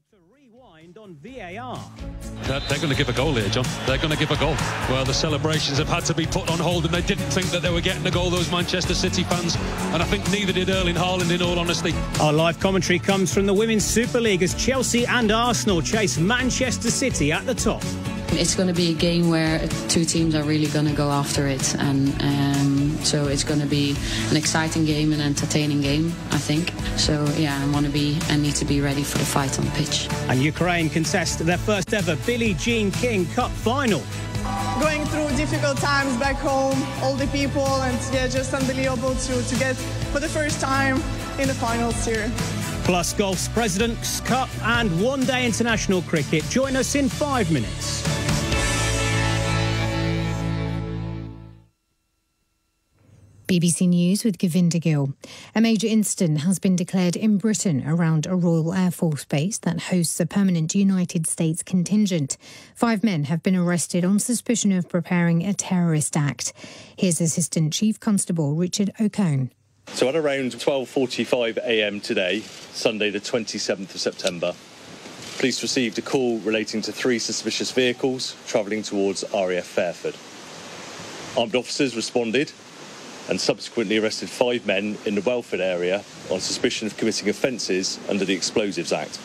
To rewind on VAR. They're going to give a goal here, John. They're going to give a goal. Well, the celebrations have had to be put on hold, and they didn't think that they were getting a goal, those Manchester City fans. And I think neither did Erling Haaland, in all honesty. Our live commentary comes from the Women's Super League as Chelsea and Arsenal chase Manchester City at the top. It's going to be a game where two teams are really going to go after it, and so it's going to be an exciting game, an entertaining game, I think. So yeah, I need to be ready for the fight on the pitch. And Ukraine contest their first ever Billie Jean King Cup final. Going through difficult times back home, all the people, and yeah, just unbelievable to get for the first time in the finals here. Plus golf's President's Cup and one-day international cricket. Join us in 5 minutes. BBC News with Govinda Gill. A major incident has been declared in Britain around a Royal Air Force base that hosts a permanent United States contingent. 5 men have been arrested on suspicion of preparing a terrorist act. Here's Assistant Chief Constable Richard O'Cone. So at around 12:45 a.m. today, Sunday the 27th of September, police received a call relating to 3 suspicious vehicles travelling towards RAF Fairford. Armed officers responded and subsequently arrested 5 men in the Welford area on suspicion of committing offences under the Explosives Act.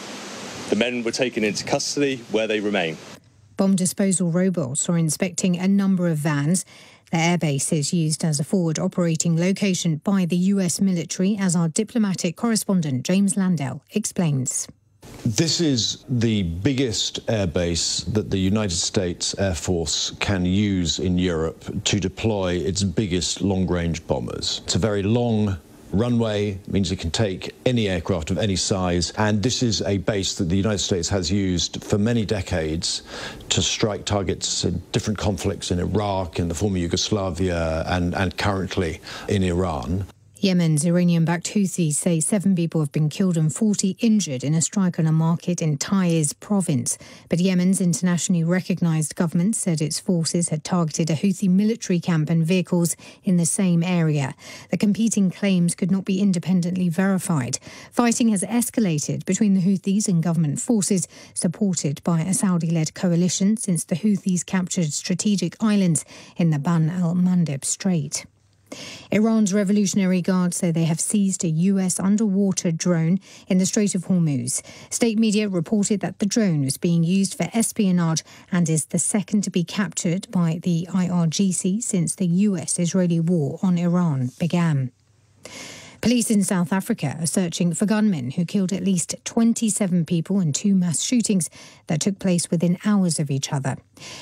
The men were taken into custody, where they remain. Bomb disposal robots are inspecting a number of vans. The airbase is used as a forward operating location by the US military, as our diplomatic correspondent James Landell explains. This is the biggest airbase that the United States Air Force can use in Europe to deploy its biggest long-range bombers. It's a very long runway, means it can take any aircraft of any size, and this is a base that the United States has used for many decades to strike targets in different conflicts in Iraq, in the former Yugoslavia, and currently in Iran. Yemen's Iranian-backed Houthis say 7 people have been killed and 40 injured in a strike on a market in Taiz province. But Yemen's internationally recognised government said its forces had targeted a Houthi military camp and vehicles in the same area. The competing claims could not be independently verified. Fighting has escalated between the Houthis and government forces, supported by a Saudi-led coalition, since the Houthis captured strategic islands in the Ban al-Mandeb Strait. Iran's Revolutionary Guard say they have seized a US underwater drone in the Strait of Hormuz. State media reported that the drone was being used for espionage and is the second to be captured by the IRGC since the US-Israeli war on Iran began. Police in South Africa are searching for gunmen who killed at least 27 people in 2 mass shootings that took place within hours of each other.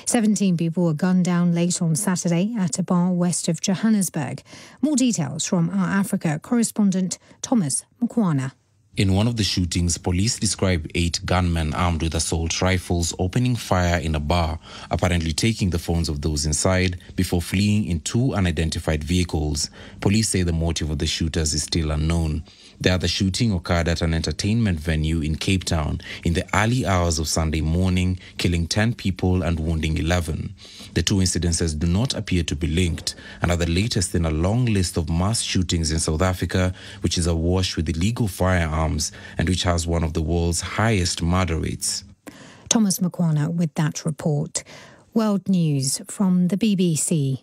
17 people were gunned down late on Saturday at a bar west of Johannesburg. More details from our Africa correspondent Thomas Mukwana. In one of the shootings, police described 8 gunmen armed with assault rifles opening fire in a bar, apparently taking the phones of those inside before fleeing in 2 unidentified vehicles. Police say the motive of the shooters is still unknown. The other shooting occurred at an entertainment venue in Cape Town in the early hours of Sunday morning, killing 10 people and wounding 11. The 2 incidences do not appear to be linked and are the latest in a long list of mass shootings in South Africa, which is awash with illegal firearms and which has one of the world's highest murder rates. Thomas Mukwana with that report. World News from the BBC.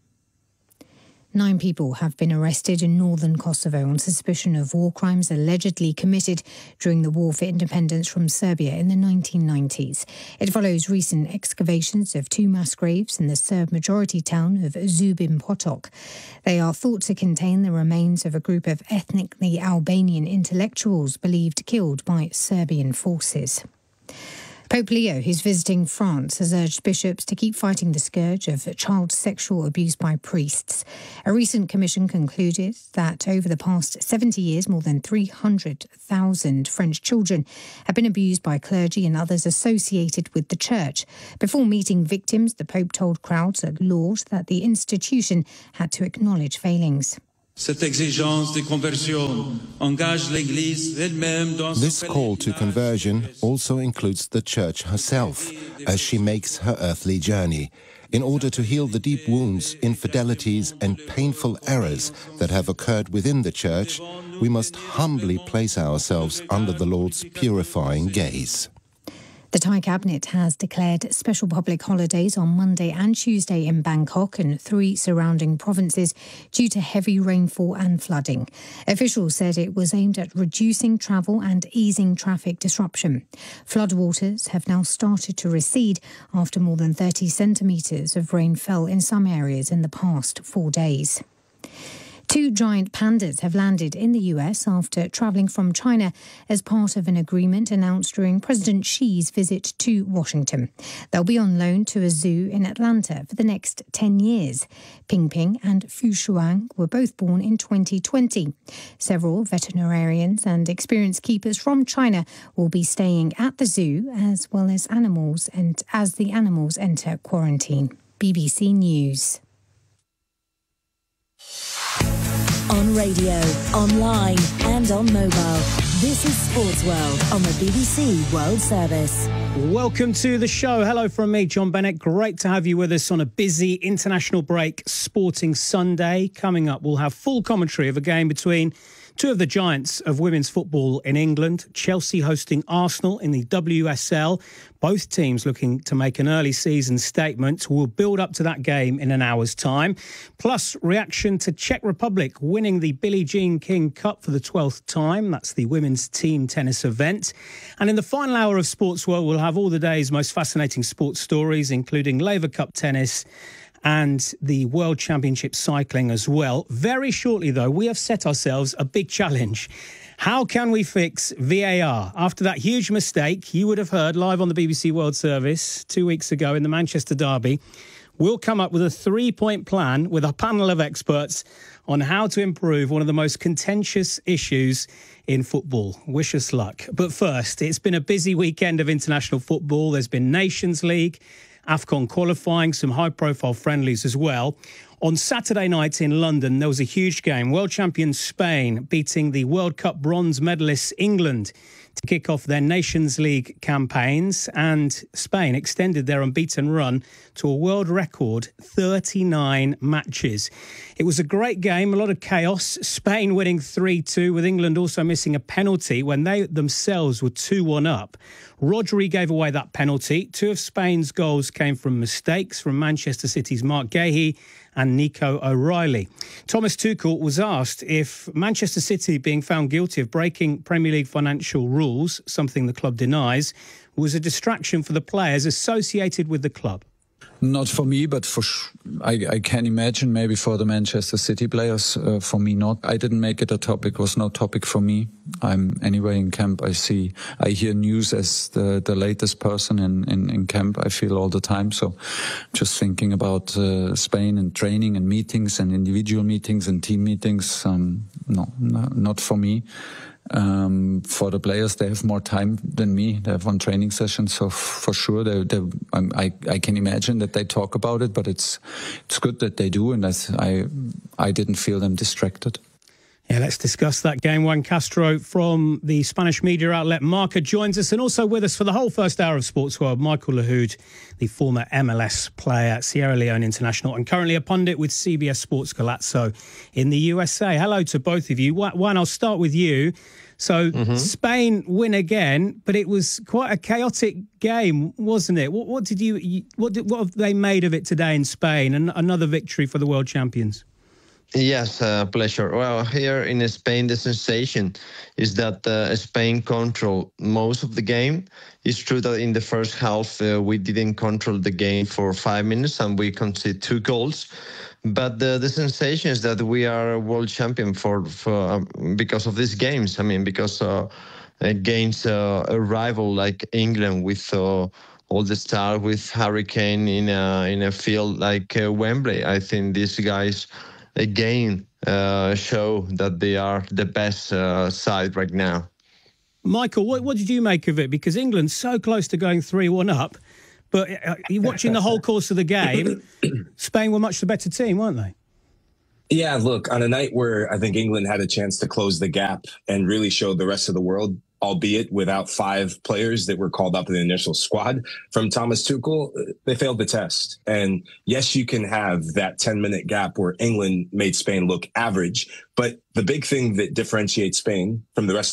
9 people have been arrested in northern Kosovo on suspicion of war crimes allegedly committed during the war for independence from Serbia in the 1990s. It follows recent excavations of 2 mass graves in the Serb-majority town of Zubin Potok. They are thought to contain the remains of a group of ethnically Albanian intellectuals believed killed by Serbian forces. Pope Leo, who's visiting France, has urged bishops to keep fighting the scourge of child sexual abuse by priests. A recent commission concluded that over the past 70 years, more than 300,000 French children have been abused by clergy and others associated with the church. Before meeting victims, the Pope told crowds at Lourdes that the institution had to acknowledge failings. This call to conversion also includes the Church herself as she makes her earthly journey, In order to heal the deep wounds, infidelities and painful errors that have occurred within the Church, we must humbly place ourselves under the Lord's purifying gaze. The Thai cabinet has declared special public holidays on Monday and Tuesday in Bangkok and 3 surrounding provinces due to heavy rainfall and flooding. Officials said it was aimed at reducing travel and easing traffic disruption. Floodwaters have now started to recede after more than 30 centimetres of rain fell in some areas in the past 4 days. 2 giant pandas have landed in the US after travelling from China as part of an agreement announced during President Xi's visit to Washington. They'll be on loan to a zoo in Atlanta for the next 10 years. Ping Ping and Fu Shuang were both born in 2020. Several veterinarians and experienced keepers from China will be staying at the zoo as well as animals and as the animals enter quarantine. BBC News. On radio, online and on mobile. This is Sports World on the BBC World Service. Welcome to the show. Hello from me, John Bennett. Great to have you with us on a busy international break sporting Sunday. Coming up, we'll have full commentary of a game between 2 of the giants of women's football in England, Chelsea hosting Arsenal in the WSL. Both teams looking to make an early season statement. We'll build up to that game in an hour's time. Plus, reaction to Czech Republic winning the Billie Jean King Cup for the 12th time. That's the women's team tennis event. And in the final hour of Sports World, we'll have all the day's most fascinating sports stories, including Laver Cup tennis and the World Championship cycling as well. Very shortly, though, we have set ourselves a big challenge. How can we fix VAR? After that huge mistake you would have heard live on the BBC World Service 2 weeks ago in the Manchester Derby, we'll come up with a 3-point plan with a panel of experts on how to improve one of the most contentious issues in football. Wish us luck. But first, it's been a busy weekend of international football. There's been Nations League, AFCON qualifying, some high-profile friendlies as well. On Saturday night in London, there was a huge game. World champion Spain beating the World Cup bronze medalists England to kick off their Nations League campaigns. And Spain extended their unbeaten run to a world record 39 matches. It was a great game, a lot of chaos. Spain winning 3-2, with England also missing a penalty when they themselves were 2-1 up. Rodri gave away that penalty. 2 of Spain's goals came from mistakes from Manchester City's Mark Gahey and Nico O'Reilly. Thomas Tuchel was asked if Manchester City being found guilty of breaking Premier League financial rules, something the club denies, was a distraction for the players associated with the club. Not for me, but I can imagine maybe for the Manchester City players. For me, not. I didn't make it a topic. It was no topic for me. I'm anyway in camp. I hear news as the latest person in camp. I feel all the time. So just thinking about Spain and training and meetings and individual meetings and team meetings. No, not for me. For the players, they have more time than me. They have one training session, so for sure, I can imagine that they talk about it. But it's good that they do, and I didn't feel them distracted. Yeah, let's discuss that game. Juan Castro from the Spanish media outlet Marca joins us, and also with us for the whole first hour of Sports World, Michael Lahoud, the former MLS player, Sierra Leone international, and currently a pundit with CBS Sports Golazo in the USA. Hello to both of you. Juan, I'll start with you. So Spain win again, but it was quite a chaotic game, wasn't it? What have they made of it today in Spain? And another victory for the world champions. Yes, pleasure. Well, here in Spain, the sensation is that Spain controlled most of the game. It's true that in the first half, we didn't control the game for 5 minutes and we conceded 2 goals. But the sensation is that we are a world champion for because of these games. I mean, because against a rival like England with all the stars, with Harry Kane in a field like Wembley, I think these guys again show that they are the best side right now. Michael, what did you make of it? Because England's so close to going 3-1 up, but watching the whole course of the game, Spain were much the better team, weren't they? Yeah, look, on a night where I think England had a chance to close the gap and really show the rest of the world albeit without 5 players that were called up in the initial squad from Thomas Tuchel, they failed the test. And yes, you can have that 10-minute gap where England made Spain look average, but the big thing that differentiates Spain from the rest